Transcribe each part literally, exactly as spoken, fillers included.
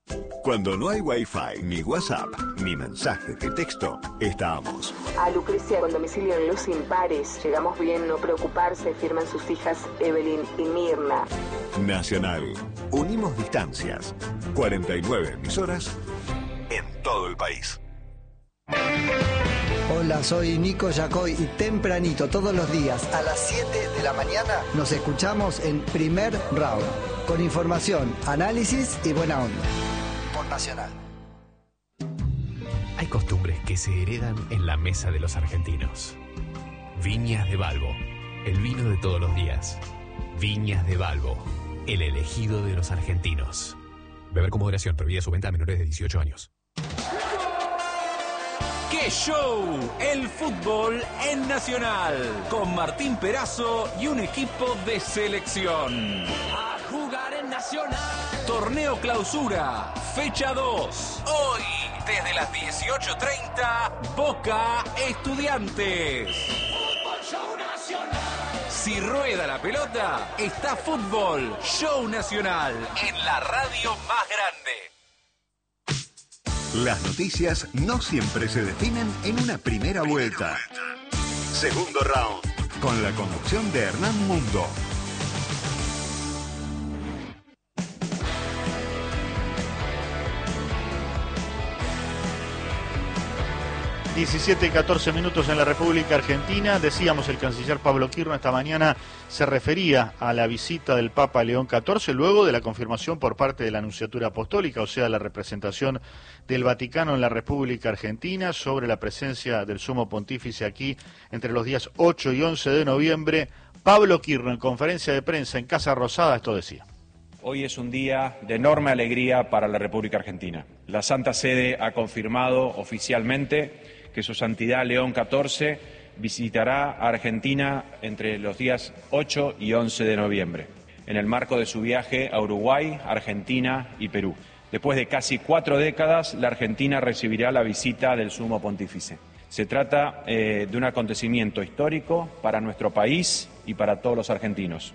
Cuando no hay Wi-Fi, ni WhatsApp, ni mensajes de texto, estamos. A Lucrecia con domicilio en Los Impares. Llegamos bien, no preocuparse, firman sus hijas Evelyn y Mirna. Nacional. Unimos distancias. cuarenta y nueve emisoras en todo el país. Hola, soy Nico Yacoy y tempranito todos los días a las siete de la mañana nos escuchamos en Primer Round. Con información, análisis y buena onda. Por Nacional. Hay costumbres que se heredan en la mesa de los argentinos. Viñas de Balbo, el vino de todos los días. Viñas de Balbo, el elegido de los argentinos. Beber con moderación, prohibida su venta a menores de dieciocho años. ¡Qué show! El fútbol en Nacional, con Martín Perazo y un equipo de selección. A jugar en Nacional. Torneo Clausura, fecha dos. Hoy, desde las dieciocho treinta, Boca Estudiantes. Fútbol Show Nacional. Si rueda la pelota, está Fútbol Show Nacional en la radio más grande. Las noticias no siempre se definen en una primera vuelta. Segundo round, con la conducción de Hernán Mundo. diecisiete y catorce minutos en la República Argentina. Decíamos, el canciller Pablo Quirno esta mañana se refería a la visita del Papa León catorce luego de la confirmación por parte de la Nunciatura Apostólica, o sea, la representación del Vaticano en la República Argentina, sobre la presencia del Sumo Pontífice aquí entre los días ocho y once de noviembre. Pablo Quirno, en conferencia de prensa en Casa Rosada, esto decía. Hoy es un día de enorme alegría para la República Argentina. La Santa Sede ha confirmado oficialmente que su Santidad León catorce visitará a Argentina entre los días ocho y once de noviembre, en el marco de su viaje a Uruguay, Argentina y Perú. Después de casi cuatro décadas, la Argentina recibirá la visita del Sumo Pontífice. Se trata eh, de un acontecimiento histórico para nuestro país y para todos los argentinos.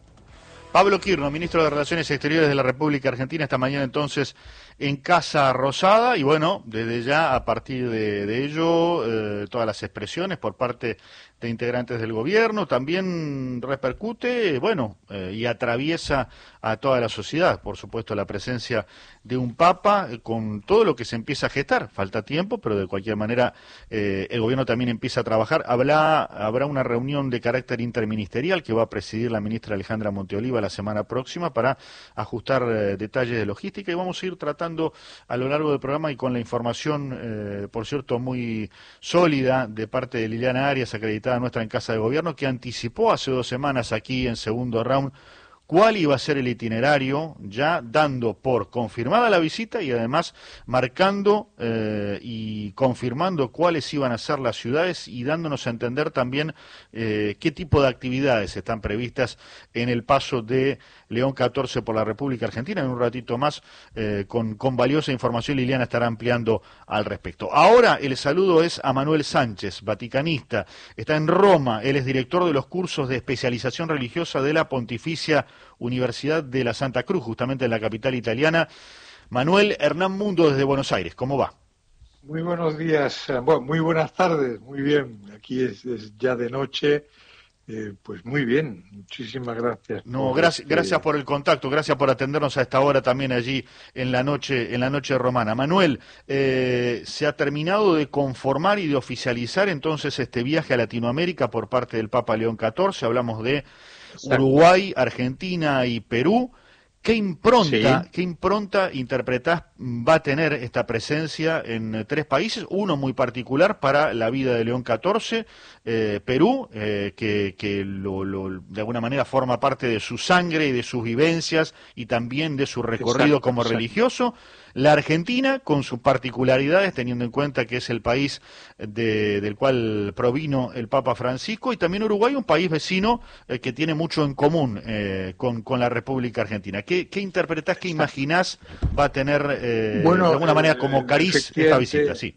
Pablo Quirno, ministro de Relaciones Exteriores de la República Argentina, esta mañana entonces en Casa Rosada, y bueno, desde ya a partir de, de ello, eh, todas las expresiones por parte de integrantes del gobierno, también repercute, bueno, eh, y atraviesa a toda la sociedad, por supuesto, la presencia de un Papa, eh, con todo lo que se empieza a gestar. Falta tiempo, pero de cualquier manera eh, el gobierno también empieza a trabajar. Habrá, habrá una reunión de carácter interministerial que va a presidir la ministra Alejandra Monteoliva la semana próxima para ajustar eh, detalles de logística, y vamos a ir tratando a lo largo del programa, y con la información, eh, por cierto, muy sólida de parte de Liliana Arias, acreditada nuestra en Casa de Gobierno, que anticipó hace dos semanas aquí en Segundo Round cuál iba a ser el itinerario, ya dando por confirmada la visita y además marcando eh, y confirmando cuáles iban a ser las ciudades, y dándonos a entender también eh, qué tipo de actividades están previstas en el paso de León catorce por la República Argentina. En un ratito más, eh, con, con valiosa información, Liliana estará ampliando al respecto. Ahora el saludo es a Manuel Sánchez, vaticanista, está en Roma, él es director de los cursos de especialización religiosa de la Pontificia Universidad de la Santa Cruz, justamente en la capital italiana. Manuel, Hernán Mundo desde Buenos Aires, ¿cómo va? Muy buenos días, bueno, muy buenas tardes, muy bien, aquí es, es ya de noche, eh, pues muy bien, muchísimas gracias. No, gracias, este... gracias por el contacto, gracias por atendernos a esta hora también allí en la noche, en la noche romana. Manuel, eh, se ha terminado de conformar y de oficializar entonces este viaje a Latinoamérica por parte del Papa León catorce, hablamos de Uruguay, Argentina y Perú. ¿Qué impronta, sí. qué impronta interpretás va a tener esta presencia en tres países? Uno muy particular para la vida de León catorce, eh, Perú, eh, que, que lo, lo, de alguna manera forma parte de su sangre y de sus vivencias y también de su recorrido exacto, como exacto. religioso. La Argentina, con sus particularidades, teniendo en cuenta que es el país de, del cual provino el Papa Francisco, y también Uruguay, un país vecino eh, que tiene mucho en común eh, con, con la República Argentina. ¿Qué, qué interpretás, qué imaginás va a tener eh, bueno, de alguna manera eh, como cariz esta visita? Sí,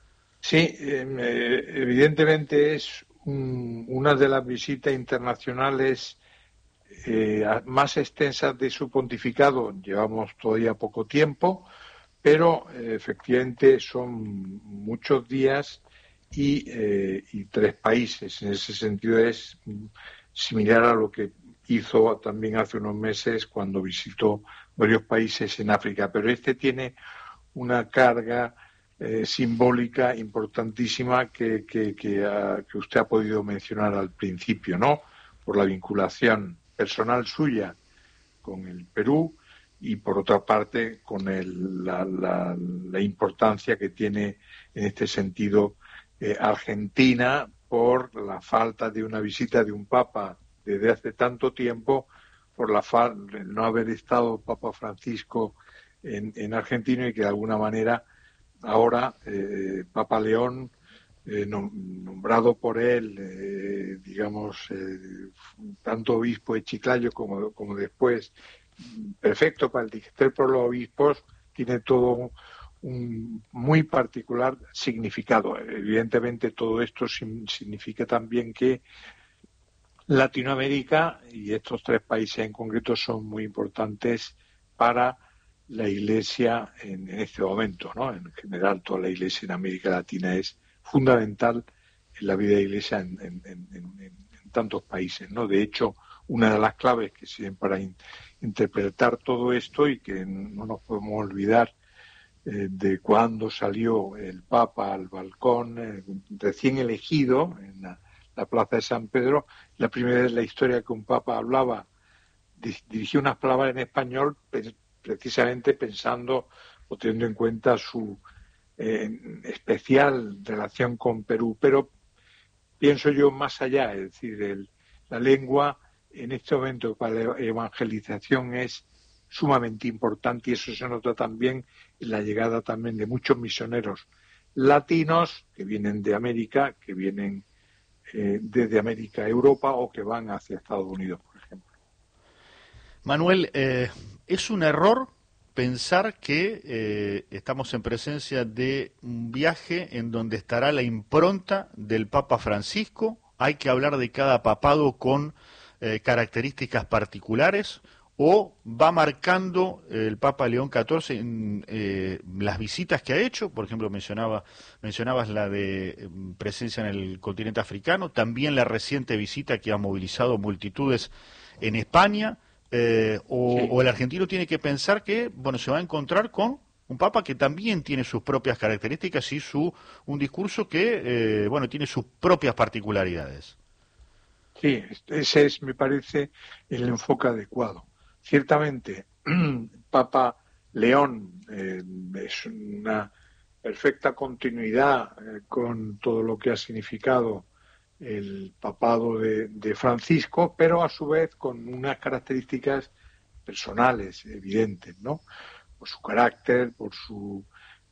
sí eh, evidentemente es un, una de las visitas internacionales eh, más extensas de su pontificado llevamos todavía poco tiempo, pero eh, efectivamente son muchos días y, eh, y tres países. En ese sentido es similar a lo que hizo también hace unos meses cuando visitó varios países en África, pero este tiene una carga eh, simbólica importantísima que, que, que, uh, que usted ha podido mencionar al principio, ¿no? Por la vinculación personal suya con el Perú y, por otra parte, con el, la, la, la importancia que tiene en este sentido eh, Argentina por la falta de una visita de un papa desde hace tanto tiempo, por la falta de no haber estado Papa Francisco en, en Argentina y que de alguna manera ahora eh, Papa León, eh, nombrado por él, eh, digamos, eh, tanto obispo de Chiclayo como, como después prefecto para el Digital por los obispos, tiene todo un muy particular significado. Evidentemente todo esto significa también que Latinoamérica y estos tres países en concreto son muy importantes para la Iglesia en, en este momento, ¿no? En general, toda la Iglesia en América Latina es fundamental en la vida de la Iglesia en, en, en, en, en tantos países, ¿no? De hecho, una de las claves que sirven para in, interpretar todo esto y que no nos podemos olvidar eh, de cuando salió el Papa al balcón eh, recién elegido en la la plaza de San Pedro, la primera vez en la historia que un papa hablaba, dirigió unas palabras en español precisamente pensando o teniendo en cuenta su eh, especial relación con Perú, pero pienso yo más allá, es decir, el, la lengua en este momento para la evangelización es sumamente importante y eso se nota también en la llegada también de muchos misioneros latinos que vienen de América, que vienen Eh, desde América a Europa o que van hacia Estados Unidos, por ejemplo. Manuel, eh, ¿es un error pensar que eh, estamos en presencia de un viaje en donde estará la impronta del Papa Francisco? ¿Hay que hablar de cada papado con eh, características particulares? ¿O va marcando el Papa León catorce en eh, las visitas que ha hecho? Por ejemplo, mencionaba, mencionabas la de eh, presencia en el continente africano, también la reciente visita que ha movilizado multitudes en España, eh, o, sí. o el argentino tiene que pensar que bueno se va a encontrar con un Papa que también tiene sus propias características y su un discurso que eh, bueno tiene sus propias particularidades. Sí, ese es, me parece, el enfoque adecuado. Ciertamente, Papa León eh, es una perfecta continuidad eh, con todo lo que ha significado el papado de, de Francisco, pero a su vez con unas características personales evidentes, ¿no? Por su carácter, por su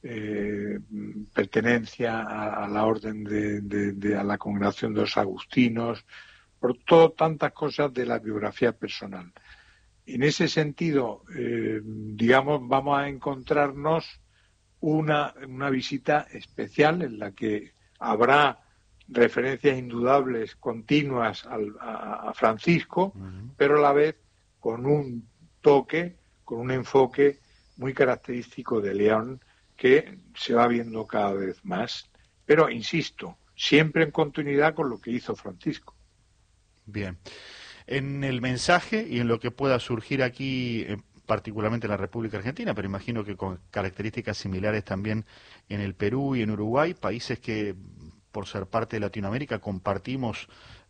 eh, pertenencia a, a la orden de, de, de a la congregación de los agustinos, por todo tantas cosas de la biografía personal. En ese sentido, eh, digamos, vamos a encontrarnos una, una visita especial en la que habrá referencias indudables continuas al, a, a Francisco, uh-huh. pero a la vez con un toque, con un enfoque muy característico de León que se va viendo cada vez más. Pero, insisto, siempre en continuidad con lo que hizo Francisco. Bien. En el mensaje y en lo que pueda surgir aquí, eh, particularmente en la República Argentina, pero imagino que con características similares también en el Perú y en Uruguay, países que, por ser parte de Latinoamérica, compartimos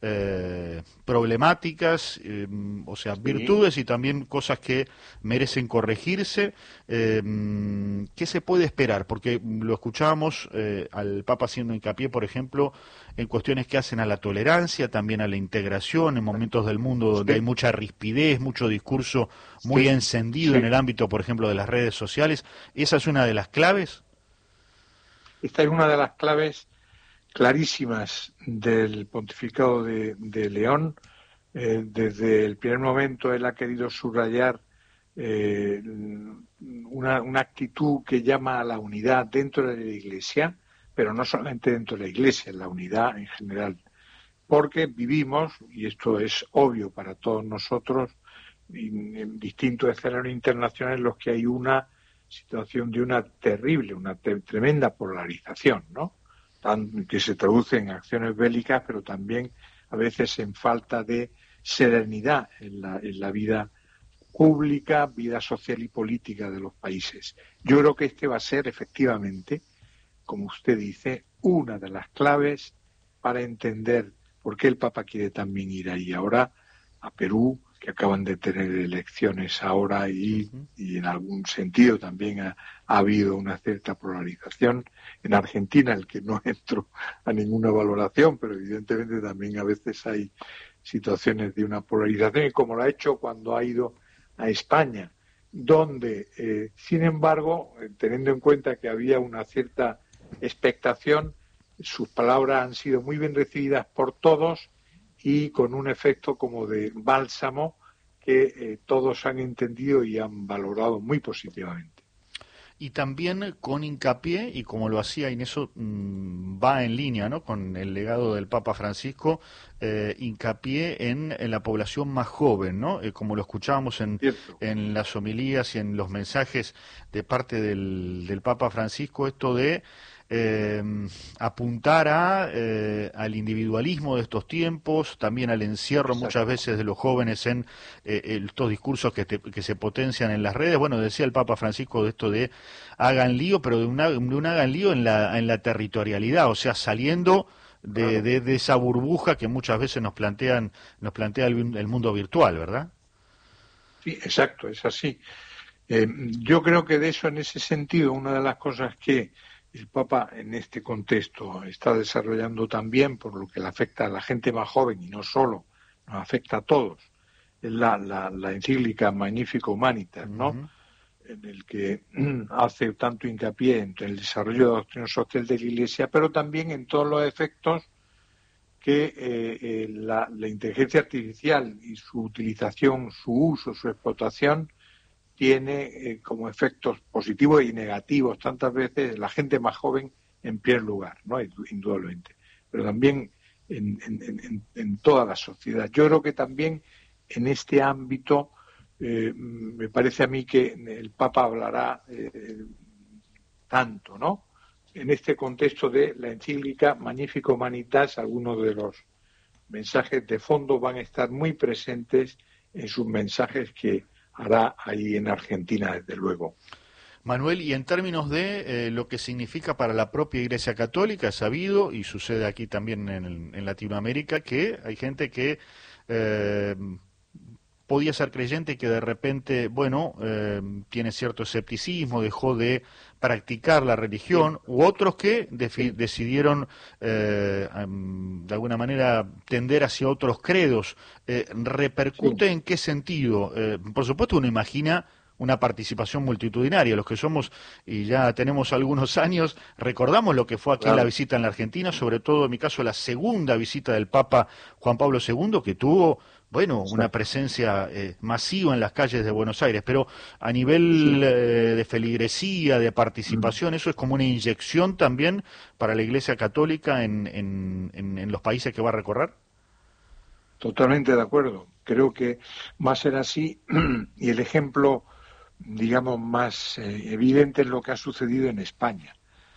eh, problemáticas, eh, o sea, sí. virtudes y también cosas que merecen corregirse. Eh, ¿Qué se puede esperar? Porque lo escuchábamos eh, al Papa haciendo hincapié, por ejemplo, en cuestiones que hacen a la tolerancia, también a la integración, en momentos del mundo donde sí. hay mucha rispidez, mucho discurso muy sí. encendido sí. en el ámbito, por ejemplo, de las redes sociales. ¿Esa es una de las claves? Esta es una de las claves clarísimas del pontificado de, de León. Eh, desde el primer momento él ha querido subrayar eh, una, una actitud que llama a la unidad dentro de la Iglesia, pero no solamente dentro de la Iglesia, la unidad en general. porque vivimos, y esto es obvio para todos nosotros, en, en distintos escenarios internacionales en los que hay una situación de una terrible, una te- tremenda polarización, ¿no? Tan, que se traduce en acciones bélicas, pero también a veces en falta de serenidad en la, en la vida pública, vida social y política de los países. Yo creo que este va a ser efectivamente, como usted dice, una de las claves para entender por qué el Papa quiere también ir ahí ahora a Perú, que acaban de tener elecciones ahora y, uh-huh. y en algún sentido también ha, ha habido una cierta polarización. En Argentina, el que no entro a ninguna valoración, pero evidentemente también a veces hay situaciones de una polarización, y como lo ha hecho cuando ha ido a España, donde, eh, sin embargo, teniendo en cuenta que había una cierta expectación, sus palabras han sido muy bien recibidas por todos y con un efecto como de bálsamo que eh, todos han entendido y han valorado muy positivamente. Y también con hincapié, y como lo hacía, y en eso mmm, va en línea, ¿no?, con el legado del Papa Francisco, eh, hincapié en, en la población más joven, ¿no? Eh, como lo escuchábamos en, en las homilías y en los mensajes de parte del, del Papa Francisco, esto de Eh, apuntar a, eh, al individualismo de estos tiempos, también al encierro Exacto. muchas veces de los jóvenes en eh, estos discursos que, te, que se potencian en las redes. Bueno, decía el Papa Francisco de esto de hagan lío, pero de, una, de un hagan lío en la, en la territorialidad, o sea, saliendo de, claro. de, de esa burbuja que muchas veces nos plantean nos plantea el, el mundo virtual, ¿verdad? Sí, exacto, es así. Eh, yo creo que de eso, en ese sentido, una de las cosas que el Papa en este contexto está desarrollando también, por lo que le afecta a la gente más joven y no solo, nos afecta a todos, es la, la, la encíclica Magnificat Humanitas, ¿no? Uh-huh. En el que hace tanto hincapié en el desarrollo de la doctrina social de la Iglesia, pero también en todos los efectos que eh, eh, la, la inteligencia artificial y su utilización, su uso, su explotación tiene eh, como efectos positivos y negativos tantas veces la gente más joven en primer lugar, ¿no? Indudablemente, pero también en, en, en, en toda la sociedad. Yo creo que también en este ámbito eh, me parece a mí que el Papa hablará eh, tanto, ¿no? En este contexto de la encíclica Magnificat Humanitas, algunos de los mensajes de fondo van a estar muy presentes en sus mensajes que hará ahí en Argentina, desde luego. Manuel, y en términos de eh, lo que significa para la propia Iglesia Católica, es sabido, y sucede aquí también en, en Latinoamérica, que hay gente que eh, podía ser creyente y que de repente, bueno, eh, tiene cierto escepticismo, dejó de practicar la religión, u otros que defi- decidieron eh, de alguna manera tender hacia otros credos. Eh, ¿Repercute sí. en qué sentido? Eh, por supuesto uno imagina una participación multitudinaria. Los que somos y ya tenemos algunos años, recordamos lo que fue aquí claro. la visita en la Argentina, sobre todo en mi caso la segunda visita del Papa Juan Pablo segundo, que tuvo, bueno, una presencia eh, masiva en las calles de Buenos Aires, pero a nivel sí. eh, de feligresía, de participación, mm. eso es como una inyección también para la Iglesia Católica en, en, en, en los países que va a recorrer. Totalmente de acuerdo. Creo que va a ser así, y el ejemplo, digamos, más eh, evidente es lo que ha sucedido en España.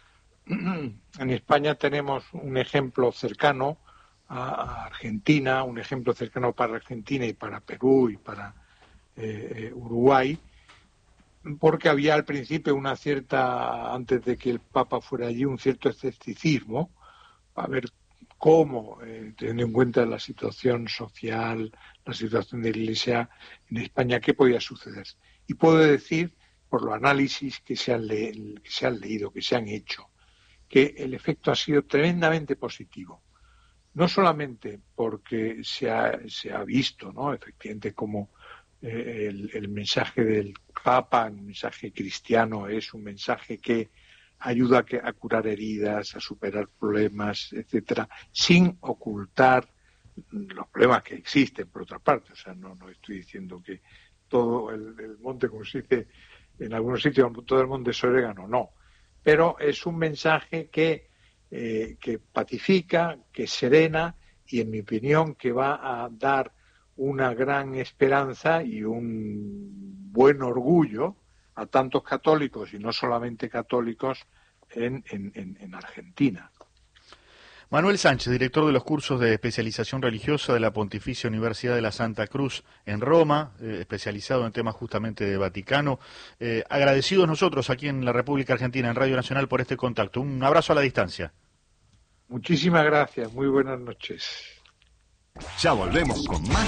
En España tenemos un ejemplo cercano a Argentina, un ejemplo cercano para Argentina y para Perú y para eh, Uruguay, porque había al principio una cierta, antes de que el Papa fuera allí, un cierto escepticismo a ver cómo, eh, teniendo en cuenta la situación social, la situación de la Iglesia en España, qué podía suceder. Y puedo decir, por los análisis que se han, le- que se han leído, que se han hecho, que el efecto ha sido tremendamente positivo. No solamente porque se ha, se ha visto, ¿no?, efectivamente, como eh, el, el mensaje del Papa, el mensaje cristiano, es un mensaje que ayuda a, que, a curar heridas, a superar problemas, etcétera, sin ocultar los problemas que existen, por otra parte. O sea, no, no estoy diciendo que todo el, el monte, como se dice en algunos sitios, todo el monte es orégano, no. Pero es un mensaje que, eh, que pacifica, que serena y en mi opinión que va a dar una gran esperanza y un buen orgullo a tantos católicos y no solamente católicos en, en, en, en Argentina. Manuel Sánchez, director de los cursos de especialización religiosa de la Pontificia Universidad de la Santa Cruz en Roma, eh, especializado en temas justamente de Vaticano. Eh, agradecidos nosotros aquí en la República Argentina, en Radio Nacional, por este contacto. Un abrazo a la distancia. Muchísimas gracias, muy buenas noches. Ya volvemos con más.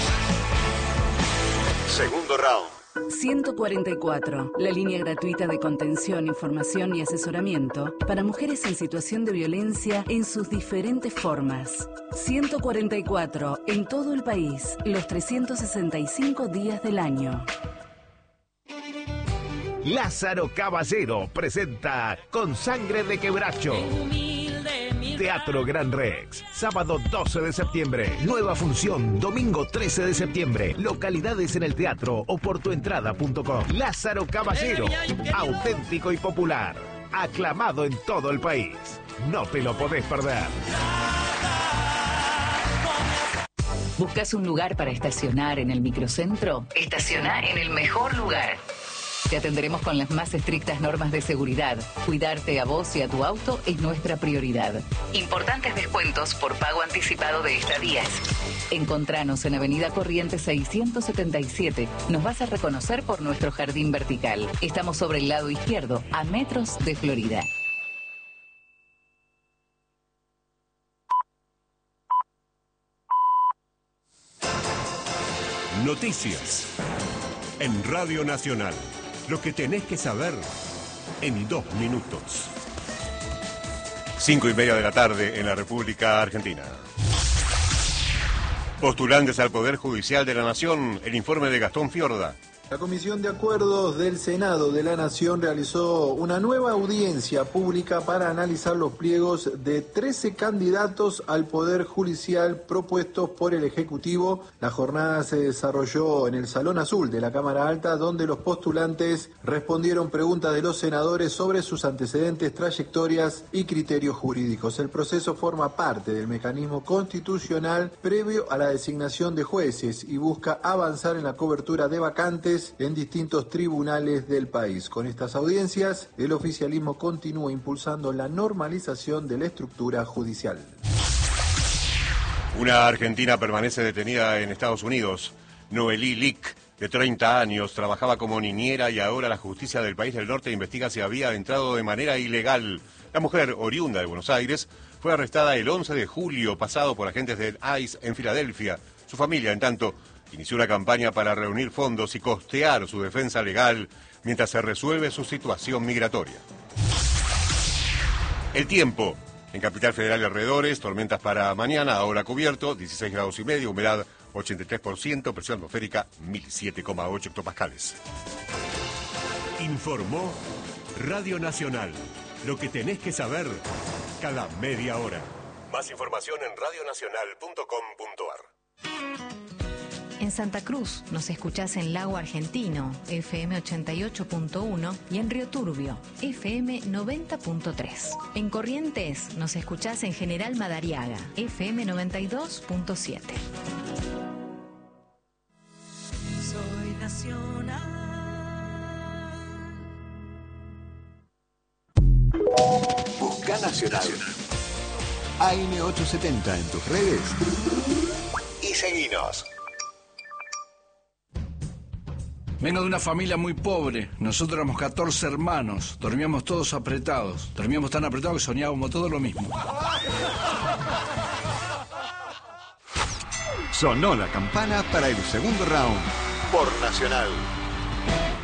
Segundo round. ciento cuarenta y cuatro, la línea gratuita de contención, información y asesoramiento para mujeres en situación de violencia en sus diferentes formas. ciento cuarenta y cuatro, en todo el país, los trescientos sesenta y cinco días del año. Lázaro Caballero presenta Con Sangre de Quebracho. Teatro Gran Rex, sábado doce de septiembre, nueva función, domingo trece de septiembre, localidades en el teatro o por tu entrada punto com. Lázaro Caballero, auténtico y popular, aclamado en todo el país. No te lo podés perder. ¿Buscas un lugar para estacionar en el microcentro? Estaciona en el mejor lugar. Te atenderemos con las más estrictas normas de seguridad. Cuidarte a vos y a tu auto es nuestra prioridad. Importantes descuentos por pago anticipado de estadías. Encontranos en Avenida Corrientes seiscientos setenta y siete. Nos vas a reconocer por nuestro jardín vertical. Estamos sobre el lado izquierdo, a metros de Florida. Noticias en Radio Nacional. Lo que tenés que saber en dos minutos. Cinco y media de la tarde en la República Argentina. Postulantes al Poder Judicial de la Nación, el informe de Gastón Fiorda. La Comisión de Acuerdos del Senado de la Nación realizó una nueva audiencia pública para analizar los pliegos de trece candidatos al Poder Judicial propuestos por el Ejecutivo. La jornada se desarrolló en el Salón Azul de la Cámara Alta, donde los postulantes respondieron preguntas de los senadores sobre sus antecedentes, trayectorias y criterios jurídicos. El proceso forma parte del mecanismo constitucional previo a la designación de jueces y busca avanzar en la cobertura de vacantes en distintos tribunales del país. Con estas audiencias, el oficialismo continúa impulsando la normalización de la estructura judicial. Una argentina permanece detenida en Estados Unidos. Noelí Lick, de treinta años, trabajaba como niñera y ahora la justicia del país del norte investiga si había entrado de manera ilegal. La mujer, oriunda de Buenos Aires, fue arrestada el once de julio pasado por agentes del I C E en Filadelfia. Su familia, en tanto, inició una campaña para reunir fondos y costear su defensa legal mientras se resuelve su situación migratoria. El tiempo. En Capital Federal y alrededores, tormentas para mañana, ahora cubierto, dieciséis grados y medio, humedad ochenta y tres por ciento, presión atmosférica mil siete coma ocho hectopascales. Informó Radio Nacional. Lo que tenés que saber cada media hora. Más información en radio nacional punto com punto ar. En Santa Cruz nos escuchás en Lago Argentino, F M ochenta y ocho punto uno, y en Río Turbio, F M noventa punto tres. En Corrientes nos escuchás en General Madariaga, F M noventa y dos punto siete. Soy nacional. Busca Nacional. A M ochocientos setenta en tus redes y seguinos. Vengo de una familia muy pobre. Nosotros éramos catorce hermanos. Dormíamos todos apretados. Dormíamos tan apretados que soñábamos todo lo mismo. Sonó la campana para el segundo round por Nacional.